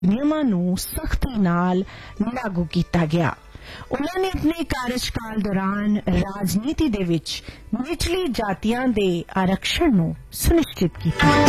ਨਿਯਮਾਂ ਨੂੰ ਸਖਤੀ ਨਾਲ ਲਾਗੂ ਕੀਤਾ ਗਿਆ। ਉਹਨਾਂ ਨੇ ਆਪਣੇ ਕਾਰਜਕਾਲ ਦੌਰਾਨ ਰਾਜਨੀਤੀ ਦੇ ਵਿੱਚ ਨਿਚਲੀ ਜਾਤੀਆਂ ਦੇ ਆਰਕਸ਼ਣ ਨੂੰ ਸੁਨਿਸ਼ਚਿਤ ਕੀਤਾ।